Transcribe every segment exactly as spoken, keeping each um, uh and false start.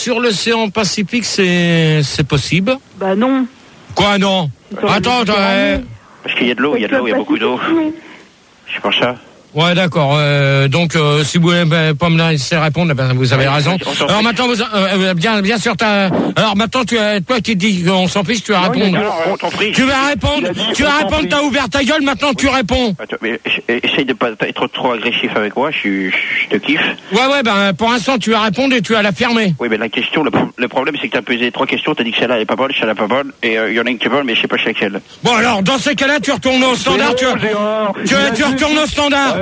sur l'océan Pacifique, c'est, c'est possible? Bah non. Quoi, non? Attends, attends. Euh... Parce qu'il y a de l'eau, il y a de l'eau, il y a beaucoup d'eau. C'est pour ça. Ouais, d'accord. Euh, donc, euh, si vous voulez ben, pas me laisser répondre, ben, vous avez ouais, raison. Alors maintenant, vous, euh, bien, bien sûr, t'as. Alors maintenant, tu as, toi qui dis qu'on s'en fiche, tu vas répondre. Non, on t'en prie. Tu vas répondre. Tu vas répondre. T'as ouvert ta gueule. Maintenant, tu réponds. Attends, mais essaye de pas être trop agressif avec moi. Je, je te kiffe. Ouais, ouais. Ben, pour l'instant, tu vas répondre et tu vas la fermer. Oui, mais la question, le, le problème, c'est que t'as posé trois questions. T'as dit que celle-là est pas bonne, celle-là est pas bonne, et il euh, y en a une qui est bonne, mais je sais pas c'est laquelle. Bon, alors, dans ces cas-là, tu retournes au standard. Tu, tu, tu retournes au standard.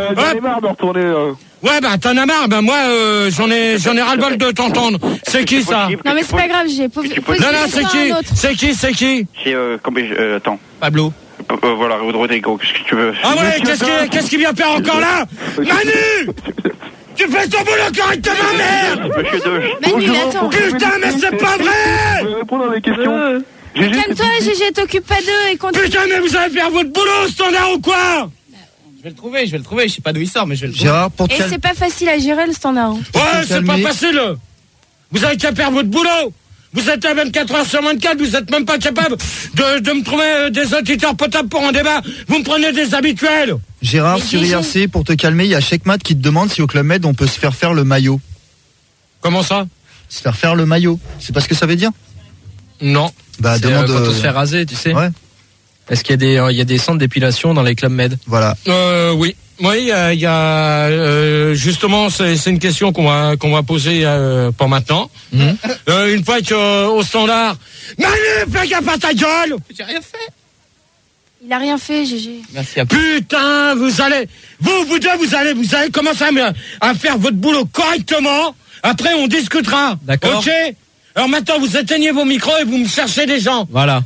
Euh... Ouais, bah t'en as marre, bah moi euh, j'en ai j'en ai ras-le-bol de t'entendre. C'est qui ça? Non mais c'est pas grave, j'ai posé. Non non, c'est qui? C'est qui? C'est qui? C'est euh, combien euh, attends. Pablo. Euh, voilà, Rodrigo, qu'est-ce que tu veux? Ah ouais, qu'est-ce qu'il qu'est-ce qu'il vient faire encore là? Manu! Tu fais ton boulot correctement, merde! Manu, attends. Putain, mais c'est pas vrai! Je vais répondre à les questions. Calme-toi, Gégé, t'occupe pas d'eux et continue. Putain, mais vous allez faire votre boulot, standard ou quoi? Je vais le trouver, je vais le trouver, je sais pas d'où il sort, mais je vais le trouver. Gérard, pour Et c'est pas facile à gérer le standard. Ouais, c'est pas facile. Vous avez qu'à faire votre boulot. Vous êtes à vingt-quatre heures sur vingt-quatre, vous êtes même pas capable de, de me trouver des auditeurs potables pour un débat. Vous me prenez des habituels. Gérard, mais sur I R C, pour te calmer, il y a Checkmat qui te demande si au Club Med on peut se faire faire le maillot. Comment ça? Se faire faire le maillot. C'est pas ce que ça veut dire? Non. Bah, c'est demande. Euh, quand on se fait raser, tu sais. Ouais. Est-ce qu'il y a des, euh, il y a des centres d'épilation dans les clubs med? Voilà. Euh, oui. Oui, il y a, y a euh, justement, c'est, c'est une question qu'on va qu'on va poser euh, pas maintenant. Mmh. Euh, une fois que euh, au standard, Manu, fais gaffe à ta gueule. J'ai rien fait. Il a rien fait, Gégé. Merci à Putain, vous allez, vous vous deux, vous allez, vous allez commencer à, à faire votre boulot correctement. Après, on discutera. D'accord. Ok. Alors maintenant, vous éteignez vos micros et vous me cherchez des gens. Voilà.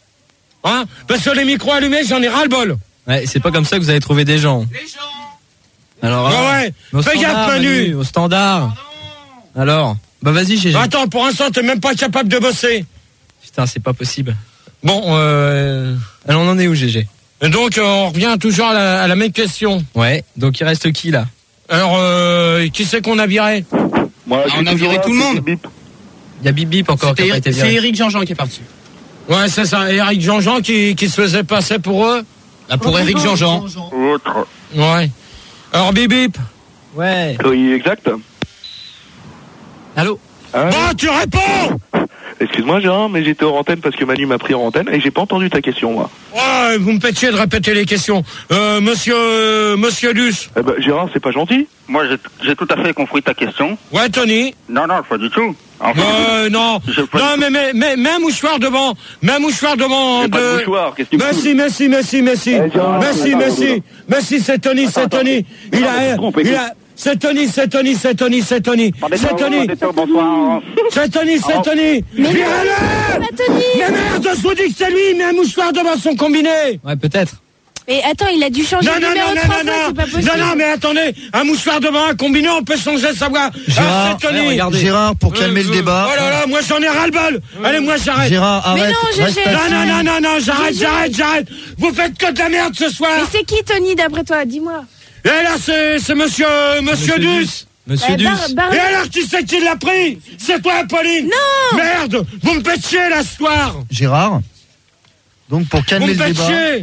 Hein? Parce que les micros allumés, j'en ai ras-le-bol. Ouais, c'est pas comme ça que vous allez trouver des gens. Les gens. Alors, ouais, ouais. Fais gaffe, Manu. Manu. Au standard. Oh, alors, bah vas-y, Gégé. Bah attends, pour l'instant, t'es même pas capable de bosser. Putain, c'est pas possible. Bon, euh... alors on en est où, Gégé? Et donc, euh, on revient toujours à la, à la même question. Ouais, donc il reste qui, là? Alors, euh, qui c'est qu'on a viré? Moi, ah, on a viré tout le monde. Bip. Il y a Bip Bip encore qui a pas été viré. C'est Eric Jean-Jean qui est parti. Ouais, c'est ça, Eric Jean-Jean qui, qui se faisait passer pour eux. Là, pour Eric Jean-Jean. Autre. Ouais. Alors, Bip Bip. Ouais. Oui, exact. Allô? Hein? Bon, tu réponds! Excuse-moi, Gérard, mais j'étais hors antenne parce que Manu m'a pris en antenne et j'ai pas entendu ta question, moi. Ouais, vous me faites chier de répéter les questions. Euh, monsieur, euh, monsieur Luce. Eh ben, Gérard, c'est pas gentil. Moi, j'ai, j'ai tout à fait compris ta question. Ouais, Tony. Non, non, pas du tout. Enfin, euh, non, non, mais, mais, mais, mais un mouchoir devant, mais un mouchoir devant. J'ai de... pas de mouchoir, qu'est-ce que tu me Merci, merci, merci, merci, eh, Gérard, merci, merci, merci, c'est Tony, c'est Tony. Il a, il a, c'est Tony, c'est Tony, c'est Tony, c'est Tony, c'est Tony. Bonsoir. C'est Tony, c'est Tony. Virez-le! Mais merde, je vous dis que c'est lui, mais un mouchoir devant son combiné. Ouais, peut-être. Mais attends, il a dû changer non, de non, numéro non, trois non, fois, non, c'est pas possible. non, non, mais attendez, un mouchoir devant un combiné, on peut changer sa voix. Gérard, ah, c'est Tony. Ouais, Gérard, pour calmer euh, le débat. Oh là là, moi j'en ai ras-le-bol. Allez, moi j'arrête. Gérard, arrête. Mais non, Gégé. Non, non, non, non, non, j'arrête, j'arrête, j'arrête. Vous faites que de la merde ce soir. Mais c'est qui, Tony, d'après toi? Dis-moi. Et là, c'est, c'est monsieur, monsieur, monsieur Duss. Monsieur euh, Duss. Bar- Bar- Et alors, qui c'est qui l'a pris? C'est toi, Pauline. Non. Merde, vous me faites chier là ce soir. Gérard. Donc, pour Vous calmer me le faites débat. chier.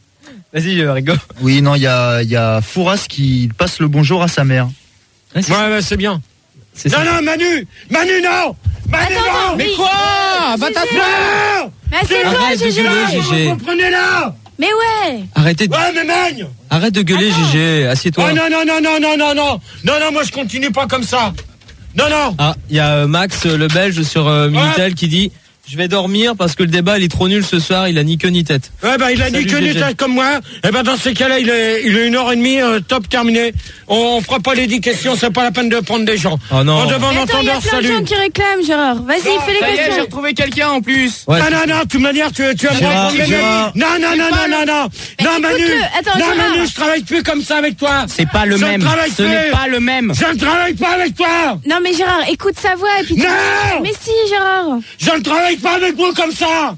Vas-y, euh, Rigo. Oui, non, il y a, il y a Fouras qui passe le bonjour à sa mère. Ouais, c'est, Ouais, ouais, c'est bien. c'est Non, ça. non, Manu, Manu, non. Manu, Attends, non. mais Quoi? Va t'asseoir. Non. Mais assieds-toi, Arrête de Gégé. gueuler, Gégé. Vous prenez là. Mais ouais. Arrêtez de, Ouais, mais magne. arrête de gueuler, Attends. Gégé. Assieds-toi. Oh non, non, non, non, non, non, non. Non, non, moi je continue pas comme ça. Non, non. Ah, il y a euh, Max, euh, le Belge, sur euh, Minitel, qui dit: je vais dormir parce que le débat il est trop nul ce soir, il a ni queue ni tête. Ouais, bah, il a Salut, ni queue ni Gégé. tête comme moi. Et ben, dans ces cas-là, il est, il est une heure et demie, euh, top terminé. On, on fera pas les dix questions, c'est pas la peine de prendre des gens. Oh non. On demande Mais attends, il y a entendeur, plein de salut. gens qui réclament, Gérard. Vas-y, fais les Ça y est, j'ai questions. retrouvé quelqu'un en plus. Ouais, Non, c'est- non, non, de toute manière, tu, tu vas me Gérard, répondre. Gérard. Non, non, non, non, non, non. Mais Non, Manu. écoute-le. Attends, Non, Gérard. Manu, je travaille plus comme ça avec toi. C'est pas le Je même. travaille Ce plus. n'est pas le même. Je ne travaille pas avec toi. Non, mais Gérard, écoute sa voix et puis. tu- Non. Mais si, Gérard. Je ne travaille pas avec vous comme ça.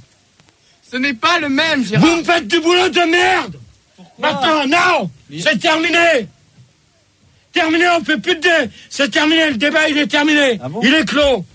Ce n'est pas le même, Gérard. Vous me faites du boulot de merde. Maintenant, non. C'est terminé. Terminé, on fait plus de dé. C'est terminé, le débat il est terminé. Ah bon Il est clos.